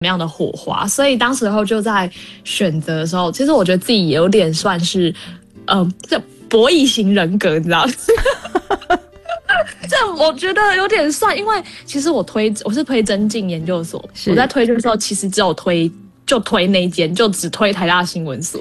么样的火花，所以当时候就在选择的时候，其实我觉得自己有点算是，这博弈型人格，你知道吗？这我觉得有点算，因为其实我是推真进研究所，我在推的时候其实只有推那一间，就只推台大新闻所。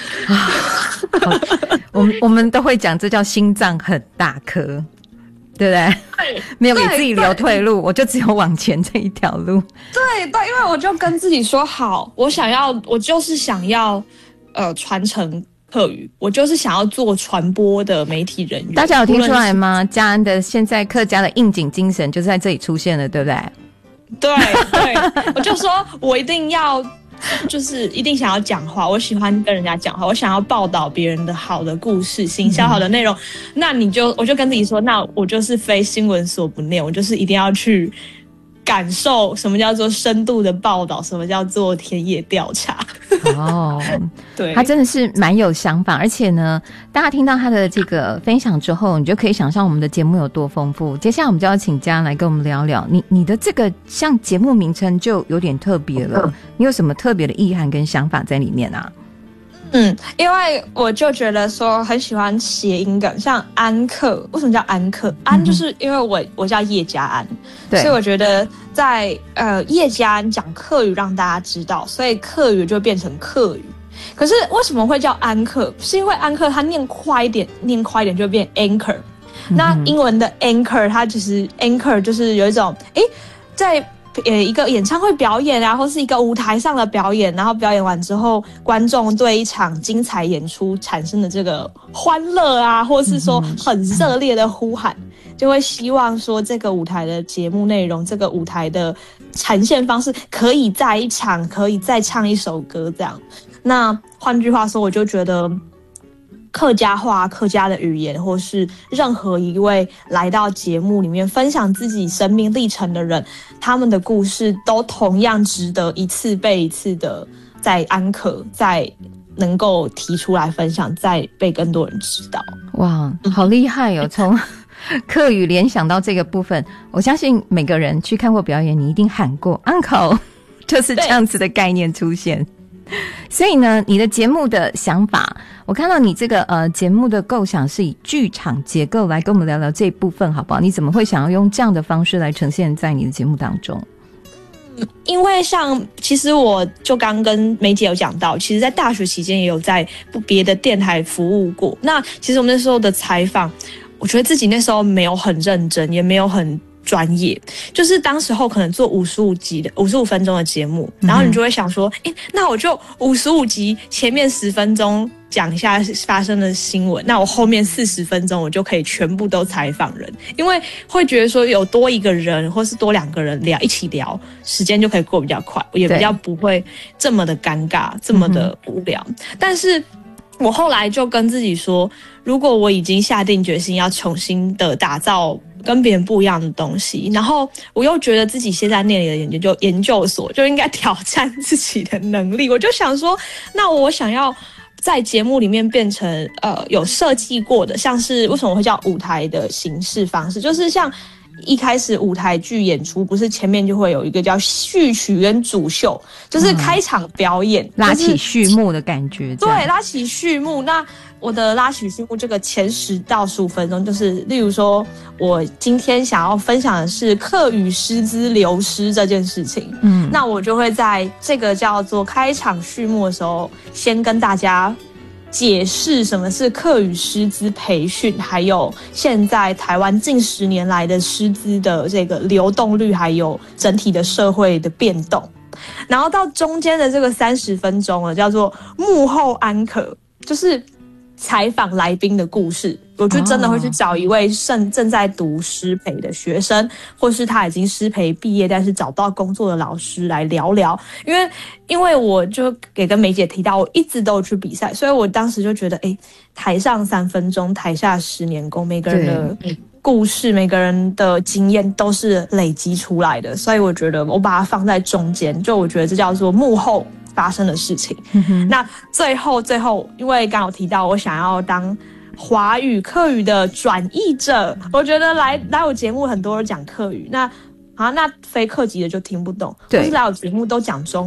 我们都会讲这叫心脏很大颗，对不对？ 对， 没有给自己留退路，我就只有往前这一条路。 对，因为我就跟自己说好，我就是想要传承客语，我就是想要做传播的媒体人员。 大家有听出来吗？嘉安的现在客家的应景精神就是在这里出现了，对不对？ 对，我就说我一定想要讲话，我喜欢跟人家讲话，我想要报道别人的好的故事，行销好的内容。那我就跟自己说，那我就是非新闻所不念，我就是一定要去感受什么叫做深度的报道，什么叫做田野调查。 哦， 对， 他真的是蛮有想法，而且呢，大家听到他的这个分享之后，你就可以想象我们的节目有多丰富。接下来我们就要请嘉安来跟我们聊聊，你的这个像节目名称就有点特别了，你有什么特别的意涵跟想法在里面啊？ 因为我就觉得说很喜欢谐音梗，像安客，为什么叫安客？安就是因为我叫叶家安，所以我觉得在叶家安讲客语让大家知道，所以客语就变成客语。可是为什么会叫安客？是因为安客它念快一点就变 anchor。那英文的 anchor 它其实 anchor 就是有一种在一个演唱会表演啊，或是一个舞台上的表演，然后表演完之后，观众对一场精彩演出产生的这个欢乐啊，或是说很热烈的呼喊，就会希望说这个舞台的节目内容，这个舞台的呈现方式可以在一场，可以再唱一首歌这样。那换句话说，我就觉得客家话、客家的语言，或是任何一位来到节目里面分享自己生命历程的人，他们的故事都同样值得一次被一次的再安可，再能够提出来分享，再被更多人知道。 哇，好厉害哦！从客语联想到这个部分，我相信每个人去看过表演，你一定喊过 uncle， 就是这样子的概念出现。所以呢，你的节目的想法，我看到你这个节目的构想是以剧场结构来跟我们聊聊这一部分好不好？你怎么会想要用这样的方式来呈现在你的节目当中？ 因为其实我就刚跟梅姐有讲到，其实在大学期间也有在别的电台服务过。那其实我们那时候的采访，我觉得自己那时候没有很认真，也没有很专业，就是当时候可能做55分钟的节目，然后你就会想说，那我就55集前面10分钟讲一下发生的新闻，那我后面40分钟我就可以全部都采访人，因为会觉得说有多一个人或是多2个人一起聊，时间就可以过比较快，也比较不会这么的尴尬，这么的无聊。但是我后来就跟自己说，如果我已经下定决心要重新的打造跟别人不一样的东西，然后我又觉得自己现在念的研究所就应该挑战自己的能力，我就想说，那我想要在节目里面变成有设计过的，像是为什么会叫舞台的形式方式，就是像一开始舞台剧演出，不是前面就会有一个叫序曲跟主秀，就是开场表演， 拉起序幕的感觉。 对，拉起序幕。那我的拉起序幕这个前10到15分钟，就是例如说我今天想要分享的是客语师资流失这件事情，那我就会在这个叫做开场序幕的时候，先跟大家解释什么是客语师资培训，还有现在台湾近10年来的师资的这个流动率，还有整体的社会的变动。然后到中间的这个30分钟了，叫做幕后安可，就是采访来宾的故事。我就真的会去找一位正在读师培的学生，或是他已经师培毕业但是找不到工作的老师来聊聊。因为我就给跟梅姐提到，我一直都有去比赛，所以我当时就觉得，台上3分钟，台下10年功，每个人的故事，每个人的经验都是累积出来的，所以我觉得我把它放在中间，就我觉得这叫做幕后发生的事情。那最后，因为刚刚有提到我想要当华语客语的转译者，我觉得来我节目很多人讲客语，那啊，那非客籍的就听不懂， 对， 或是来我节目都讲中